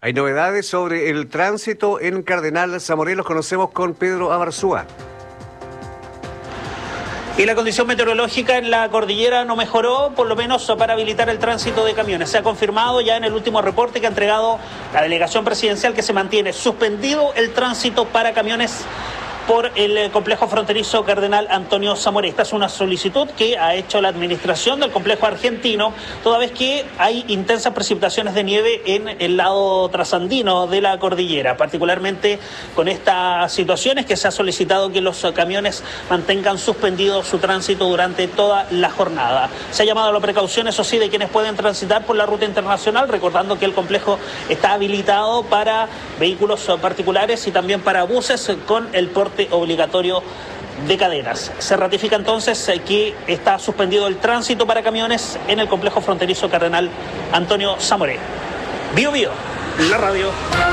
Hay novedades sobre el tránsito en Cardenal Zamoré, los conocemos con Pedro Abarzúa. Y la condición meteorológica en la cordillera no mejoró, por lo menos para habilitar el tránsito de camiones. Se ha confirmado ya en el último reporte que ha entregado la delegación presidencial que se mantiene suspendido el tránsito para camiones por el complejo fronterizo Cardenal Antonio Zamoré. Esta es una solicitud que ha hecho la administración del complejo argentino, toda vez que hay intensas precipitaciones de nieve en el lado trasandino de la cordillera. Particularmente con estas situaciones que se ha solicitado que los camiones mantengan suspendido su tránsito durante toda la jornada. Se ha llamado a la precaución, eso sí, de quienes pueden transitar por la ruta internacional, recordando que el complejo está habilitado para vehículos particulares y también para buses con el porte obligatorio de cadenas. Se ratifica entonces que está suspendido el tránsito para camiones en el complejo fronterizo Cardenal Antonio Zamoré. Bio Bio, la radio.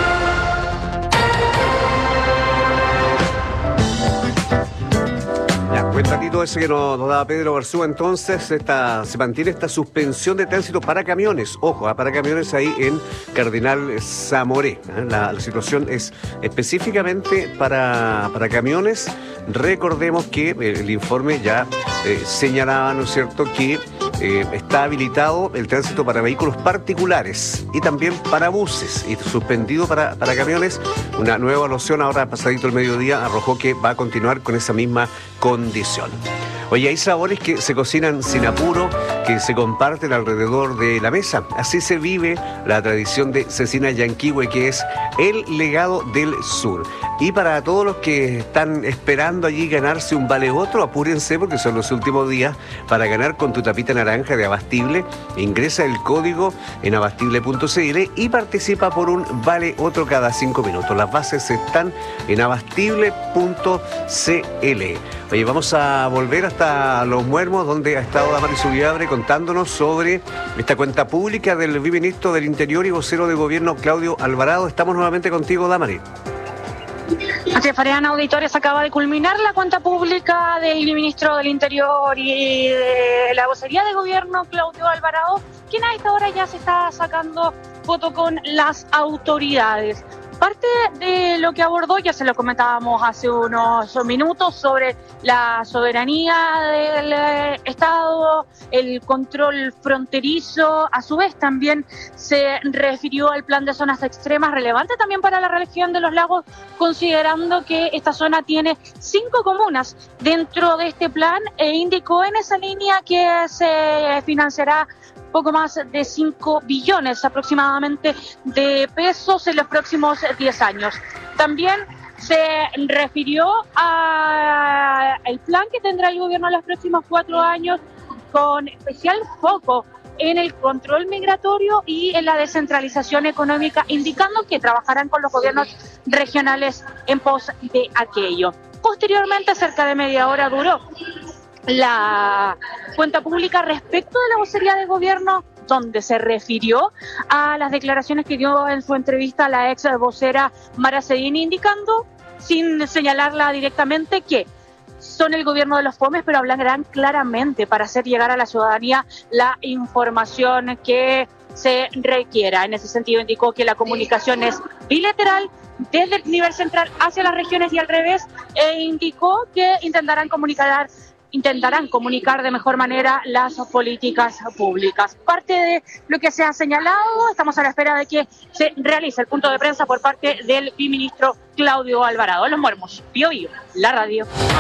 Cuéntatito ese que nos daba Pedro Abarzúa. Entonces se mantiene esta suspensión de tránsito para camiones. Ojo, para camiones ahí en Cardenal Zamoré. La situación es específicamente para camiones. Recordemos que el informe ya señalaba, ¿no es cierto?, que está habilitado el tránsito para vehículos particulares y también para buses, y suspendido para camiones. Una nueva evaluación ahora pasadito el mediodía arrojó que va a continuar con esa misma condición. Oye, hay sabores que se cocinan sin apuro, que se comparten alrededor de la mesa. Así se vive la tradición de Cecina Yanquihue, que es el legado del sur. Y para todos los que están esperando allí ganarse un vale otro, apúrense porque son los últimos días para ganar con tu tapita naranja de Abastible. Ingresa el código en abastible.cl y participa por un vale otro cada 5 minutos. Las bases están en abastible.cl. Oye, vamos a volver hasta Los Muermos, donde ha estado Damaris Zubiabre contándonos sobre esta cuenta pública del viceministro del Interior y vocero de Gobierno, Claudio Alvarado. Estamos nuevamente contigo, Damaris. Así es, Fareana Auditores, acaba de culminar la cuenta pública del ministro del Interior y de la vocería de Gobierno, Claudio Alvarado, quien a esta hora ya se está sacando foto con las autoridades. Parte de lo que abordó, ya se lo comentábamos hace unos minutos, sobre la soberanía del Estado, el control fronterizo. A su vez también se refirió al plan de zonas extremas, relevante también para la región de los lagos, considerando que esta zona tiene 5 comunas dentro de este plan, e indicó en esa línea que se financiará poco más de 5 billones aproximadamente de pesos en los próximos 10 años. También se refirió al plan que tendrá el gobierno en los próximos 4 años, con especial foco en el control migratorio y en la descentralización económica, indicando que trabajarán con los gobiernos regionales en pos de aquello. Posteriormente, cerca de media hora duró la cuenta pública respecto de la vocería de Gobierno, donde se refirió a las declaraciones que dio en su entrevista la ex vocera Mara Cedini, indicando, sin señalarla directamente, que son el gobierno de los fomes, pero hablarán claramente para hacer llegar a la ciudadanía la información que se requiera. En ese sentido, indicó que la comunicación es bilateral desde el nivel central hacia las regiones y al revés, e indicó que intentarán comunicar de mejor manera las políticas públicas. Parte de lo que se ha señalado, estamos a la espera de que se realice el punto de prensa por parte del viceministro Claudio Alvarado. Los Muermos, Bio Bio, la radio.